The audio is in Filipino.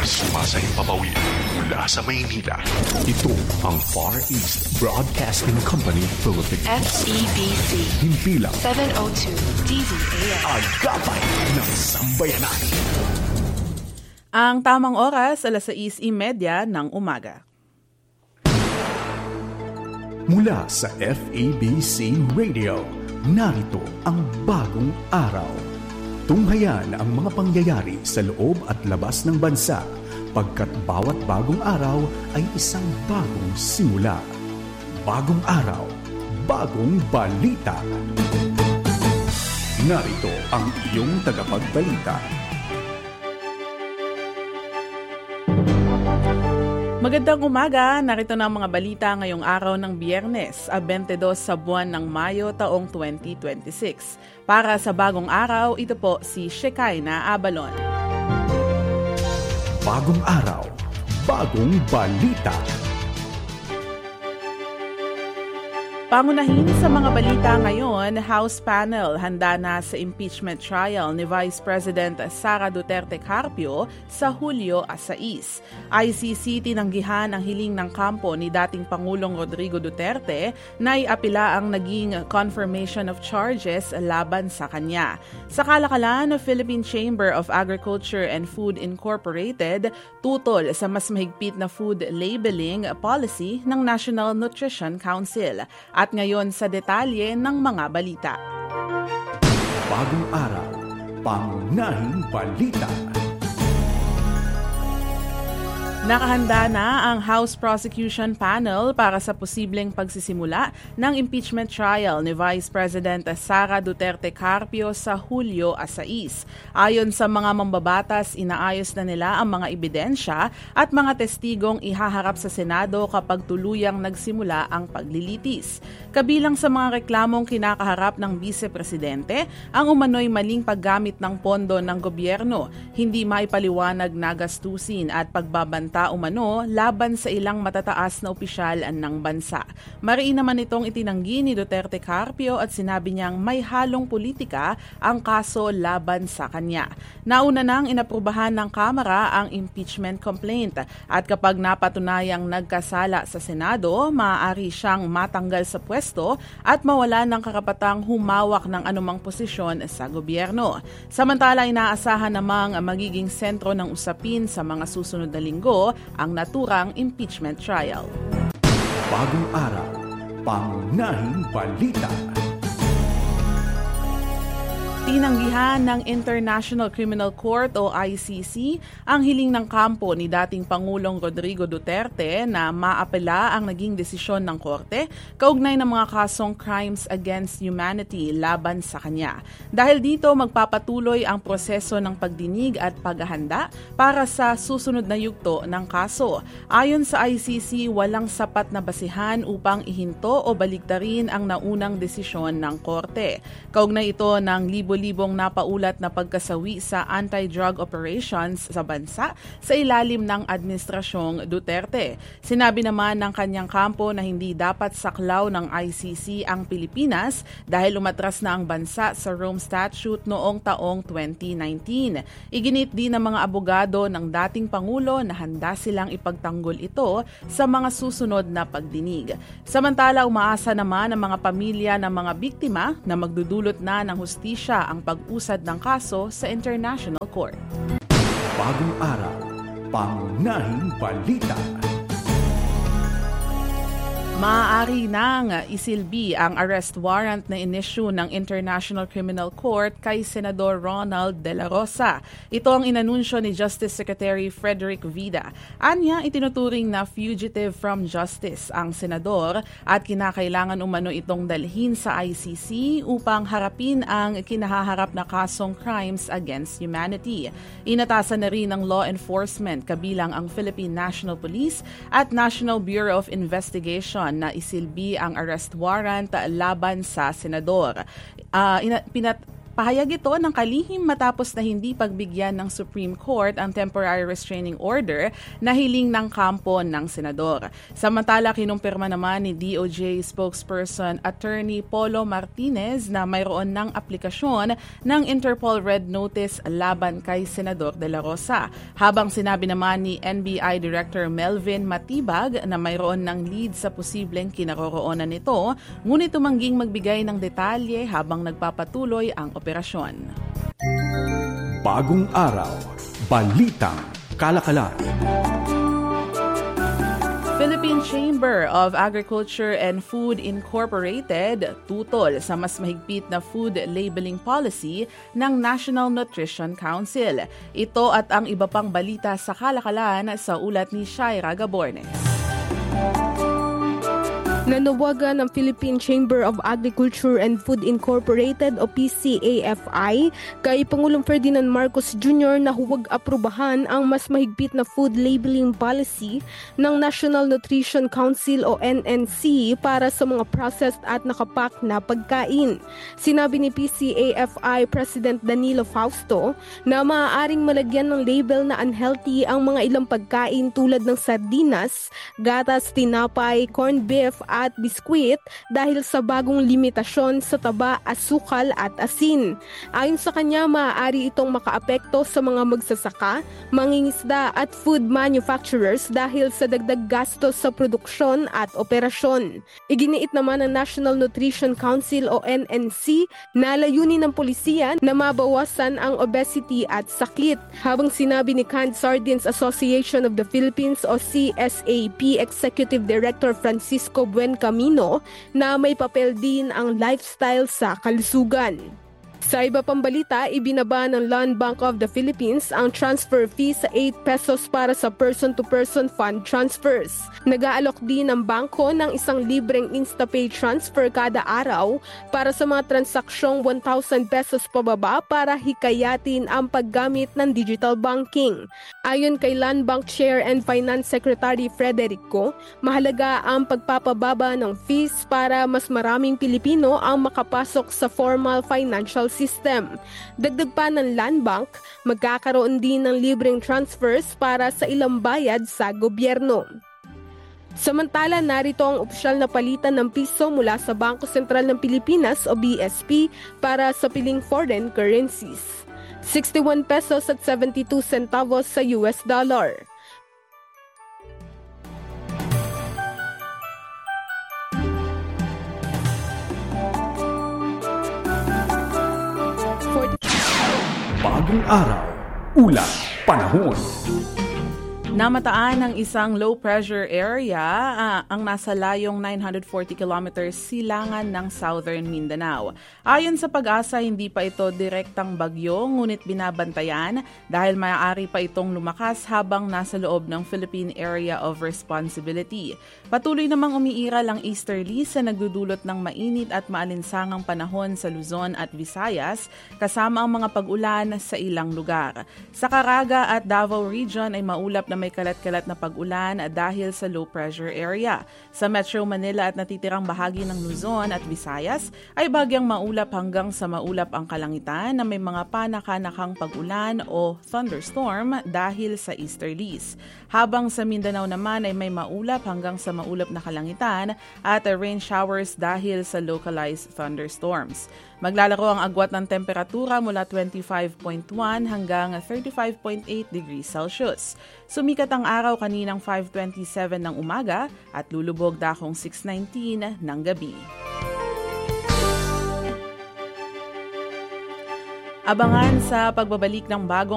Sumasahimpapawid mula sa Maynila. Ito ang Far East Broadcasting Company Philippines. FEBC. Himpilang 702 DZAM. Agapay ng Sambayanan. Ang tamang oras, 6:30 ng umaga. Mula sa FEBC Radio, narito ang bagong araw. Tunghayan ang mga pangyayari sa loob at labas ng bansa, pagkat bawat bagong araw ay isang bagong simula. Bagong araw, bagong balita. Narito ang iyong tagapagbalita. Magandang umaga, narito na ang mga balita ngayong araw ng Biyernes, 22 sa buwan ng Mayo taong 2026. Para sa bagong araw, ito po si Shekinah Abalon. Bagong araw, bagong balita. Pangunahin sa mga balita ngayon, House panel handa na sa impeachment trial ni Vice President Sara Duterte Carpio sa Hulyo 6. ICC tinanggihan ang hiling ng kampo ni dating Pangulong Rodrigo Duterte na iapila ang naging confirmation of charges laban sa kanya. Sa kalakalan, Philippine Chamber of Agriculture and Food Incorporated tutol sa mas mahigpit na food labeling policy ng National Nutrition Council. At ngayon sa detalye ng mga balita. Bagong araw, pangunahing balita. Nakahanda na ang House Prosecution Panel para sa posibleng pagsisimula ng impeachment trial ni Vice President Sara Duterte Carpio sa Hulyo 6. Ayon sa mga mambabatas, inaayos na nila ang mga ebidensya at mga testigong ihaharap sa Senado kapag tuluyang nagsimula ang paglilitis. Kabilang sa mga reklamong kinakaharap ng Vice Presidente, ang umano'y maling paggamit ng pondo ng gobyerno, hindi maipaliwanag na gastusin at pagbabanta umano laban sa ilang matataas na opisyal ng bansa. Mariin naman itong itinanggi ni Duterte Carpio at sinabi niyang may halong politika ang kaso laban sa kanya. Nauna nang inaprubahan ng Kamara ang impeachment complaint at kapag napatunayang nagkasala sa Senado, maaari siyang matanggal sa pwesto at mawala ng karapatang humawak ng anumang posisyon sa gobyerno. Samantala, inaasahan namang magiging sentro ng usapin sa mga susunod na linggo ang naturang impeachment trial. Bagong araw, pangunahing balita. Tinanggihan ng International Criminal Court o ICC ang hiling ng kampo ni dating Pangulong Rodrigo Duterte na maapela ang naging desisyon ng korte kaugnay ng mga kasong crimes against humanity laban sa kanya. Dahil dito, magpapatuloy ang proseso ng pagdinig at paghahanda para sa susunod na yugto ng kaso. Ayon sa ICC, walang sapat na basihan upang ihinto o baligtarin ang naunang desisyon ng korte. Kaugnay ito ng libong napaulat na pagkasawi sa anti-drug operations sa bansa sa ilalim ng Administrasyong Duterte. Sinabi naman ng kanyang kampo na hindi dapat saklaw ng ICC ang Pilipinas dahil umatras na ang bansa sa Rome Statute noong taong 2019. Iginit din ng mga abogado ng dating Pangulo na handa silang ipagtanggol ito sa mga susunod na pagdinig. Samantala, umaasa naman ang mga pamilya ng mga biktima na magdudulot na ng hustisya ang pag-usad ng kaso sa International Court. Bagong araw, pangunahing balita. Maaari nang isilbi ang arrest warrant na inisyu ng International Criminal Court kay Senador Ronald De La Rosa. Ito ang inanunsyo ni Justice Secretary Frederick Vida. Anya, itinuturing na fugitive from justice ang senador at kinakailangan umano itong dalhin sa ICC upang harapin ang kinahaharap na kasong crimes against humanity. Inatasan na rin ng law enforcement kabilang ang Philippine National Police at National Bureau of Investigation na isilbi ang arrest warrant laban sa senador. Pahayag ito ng kalihim matapos na hindi pagbigyan ng Supreme Court ang temporary restraining order na hiling ng kampo ng senador. Samantala, kinumpirma naman ni DOJ spokesperson Attorney Polo Martinez na mayroon ng aplikasyon ng Interpol Red Notice laban kay Senador De La Rosa. Habang sinabi naman ni NBI Director Melvin Matibag na mayroon ng lead sa posibleng kinaroroonan nito, ngunit tumangging magbigay ng detalye habang nagpapatuloy ang operasyon. Bagong araw, balitang kalakalan. Philippine Chamber of Agriculture and Food Incorporated tutol sa mas mahigpit na food labeling policy ng National Nutrition Council. Ito at ang iba pang balita sa kalakalan sa ulat ni Shaira Gabornes. Nanawagan ng Philippine Chamber of Agriculture and Food Incorporated o PCAFI kay Pangulong Ferdinand Marcos Jr. na huwag aprubahan ang mas mahigpit na food labeling policy ng National Nutrition Council o NNC para sa mga processed at nakapack na pagkain. Sinabi ni PCAFI President Danilo Fausto na maaaring malagyan ng label na unhealthy ang mga ilang pagkain tulad ng sardinas, gatas, tinapay, corned beef at biskwit dahil sa bagong limitasyon sa taba, asukal at asin. Ayon sa kanya, maaari itong makaapekto sa mga magsasaka, mangingisda at food manufacturers dahil sa dagdag gastos sa produksyon at operasyon. Iginiit naman ng National Nutrition Council o NNC na layunin ng polisiya na mabawasan ang obesity at sakit. Habang sinabi ni Canned Sardines Association of the Philippines o CSAP Executive Director Francisco Camino na may papel din ang lifestyle sa kalusugan. Sa iba pang balita, ibinaba ng Land Bank of the Philippines ang transfer fee sa 8 pesos para sa person-to-person fund transfers. Nag-aalok din ang bangko ng isang libreng InstaPay transfer kada araw para sa mga transaksyong 1,000 pesos pababa para hikayatin ang paggamit ng digital banking. Ayon kay Land Bank Chair and Finance Secretary Frederick Go, mahalaga ang pagpapababa ng fees para mas maraming Pilipino ang makapasok sa formal financial system. Dagdag pa ng Land Bank, magkakaroon din ng libreng transfers para sa ilang bayad sa gobyerno. Samantala, narito ang opisyal na palitan ng piso mula sa Bangko Sentral ng Pilipinas o BSP para sa piling foreign currencies. 61 pesos at 72 centavos sa US dollar. Bagong araw, ulat, panahon. Namataan ng isang low-pressure area ang nasa layong 940 kilometers silangan ng Southern Mindanao. Ayon sa Pag-asa, hindi pa ito direktang bagyo, ngunit binabantayan dahil maaari pa itong lumakas habang nasa loob ng Philippine Area of Responsibility. Patuloy namang umiiral ang easterlies sa nagdudulot ng mainit at maalinsangang panahon sa Luzon at Visayas, kasama ang mga pag-ulan sa ilang lugar. Sa Caraga at Davao Region ay maulap na may kalat-kalat na pag-ulan dahil sa low-pressure area. Sa Metro Manila at natitirang bahagi ng Luzon at Visayas ay bagyang maulap hanggang sa maulap ang kalangitan na may mga panak-anakang pag-ulan o thunderstorm dahil sa easterlies. Habang sa Mindanao naman ay may maulap hanggang sa maulap na kalangitan at rain showers dahil sa localized thunderstorms. Maglalaro ang agwat ng temperatura mula 25.1 hanggang 35.8 degrees Celsius. Sumikat ang araw kaninang 5:27 ng umaga at lulubog dakong 6:19 ng gabi. Abangan sa pagbabalik ng bagong